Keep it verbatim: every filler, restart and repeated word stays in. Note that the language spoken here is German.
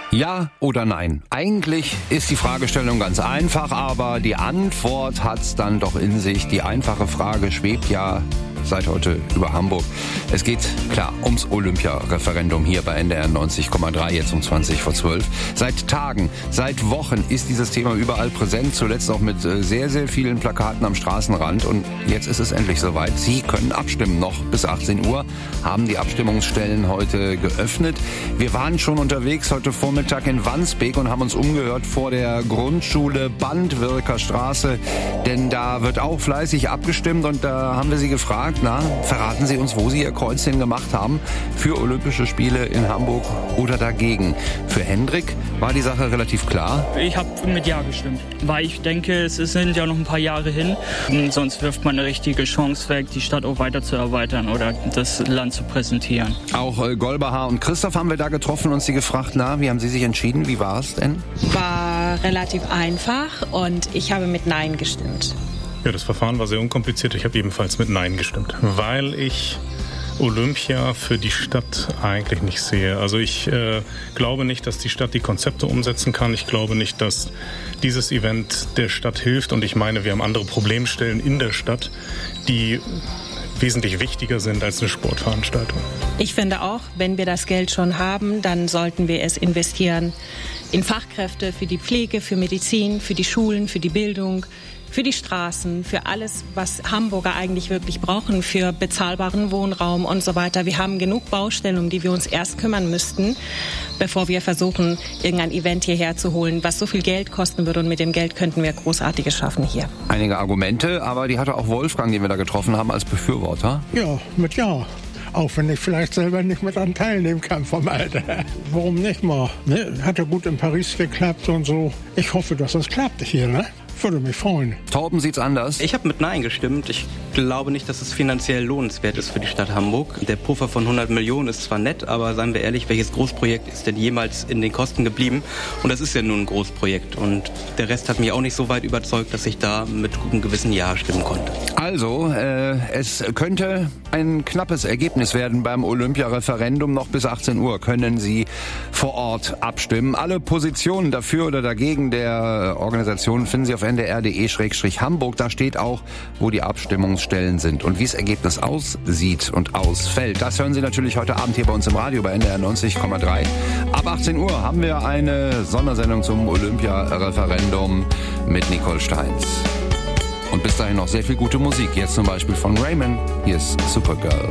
Ja oder nein? Eigentlich ist die Fragestellung ganz einfach, aber die Antwort hat's dann doch in sich. Die einfache Frage schwebt ja seit heute über Hamburg. Es geht, klar, ums Olympia-Referendum hier bei N D R neunzig Komma drei, jetzt um zwanzig vor zwölf. Seit Tagen, seit Wochen ist dieses Thema überall präsent, zuletzt auch mit sehr, sehr vielen Plakaten am Straßenrand. Und jetzt ist es endlich soweit. Sie können abstimmen. Noch bis achtzehn Uhr haben die Abstimmungsstellen heute geöffnet. Wir waren schon unterwegs heute Vormittag in Wandsbek und haben uns umgehört vor der Grundschule Bandwirker Straße, denn da wird auch fleißig abgestimmt und da haben wir Sie gefragt, na, verraten Sie uns, wo Sie Ihr Kreuzchen gemacht haben für Olympische Spiele in Hamburg oder dagegen. Für Hendrik war die Sache relativ klar. Ich habe mit Ja gestimmt, weil ich denke, es sind ja noch ein paar Jahre hin. Sonst wirft man eine richtige Chance weg, die Stadt auch weiter zu erweitern oder das Land zu präsentieren. Auch äh, Golbahar und Christoph haben wir da getroffen und Sie gefragt, na, wie haben Sie sich entschieden? Wie war es denn? War relativ einfach und ich habe mit Nein gestimmt. Ja, das Verfahren war sehr unkompliziert. Ich habe ebenfalls mit Nein gestimmt, weil ich Olympia für die Stadt eigentlich nicht sehe. Also ich äh, glaube nicht, dass die Stadt die Konzepte umsetzen kann. Ich glaube nicht, dass dieses Event der Stadt hilft. Und ich meine, wir haben andere Problemstellen in der Stadt, die wesentlich wichtiger sind als eine Sportveranstaltung. Ich finde auch, wenn wir das Geld schon haben, dann sollten wir es investieren in Fachkräfte für die Pflege, für Medizin, für die Schulen, für die Bildung, für die Straßen, für alles, was Hamburger eigentlich wirklich brauchen, für bezahlbaren Wohnraum und so weiter. Wir haben genug Baustellen, um die wir uns erst kümmern müssten, bevor wir versuchen, irgendein Event hierher zu holen, was so viel Geld kosten würde. Und mit dem Geld könnten wir Großartiges schaffen hier. Einige Argumente, aber die hatte auch Wolfgang, den wir da getroffen haben, als Befürworter. Ja, mit Ja. Auch wenn ich vielleicht selber nicht mit an teilnehmen kann vom Alter. Warum nicht mal? Ne? Hat ja gut in Paris geklappt und so. Ich hoffe, dass das klappt hier, ne? Würde mich freuen. Torben sieht's anders. Ich habe mit Nein gestimmt. Ich glaube nicht, dass es finanziell lohnenswert ist für die Stadt Hamburg. Der Puffer von hundert Millionen ist zwar nett, aber seien wir ehrlich, welches Großprojekt ist denn jemals in den Kosten geblieben? Und das ist ja nun ein Großprojekt. Und der Rest hat mich auch nicht so weit überzeugt, dass ich da mit gutem Gewissen Ja stimmen konnte. Also, äh, es könnte ein knappes Ergebnis werden beim Olympia-Referendum. Noch bis achtzehn Uhr können Sie vor Ort abstimmen. Alle Positionen dafür oder dagegen der Organisation finden Sie auf n d r punkt d e Schrägstrich Hamburg. Da steht auch, wo die Abstimmungsstellen sind. Und wie das Ergebnis aussieht und ausfällt, das hören Sie natürlich heute Abend hier bei uns im Radio bei N D R neunzig Komma drei. Ab achtzehn Uhr haben wir eine Sondersendung zum Olympia-Referendum mit Nicole Steins. Und bis dahin noch sehr viel gute Musik. Jetzt zum Beispiel von Raymond. Hier ist Supergirl.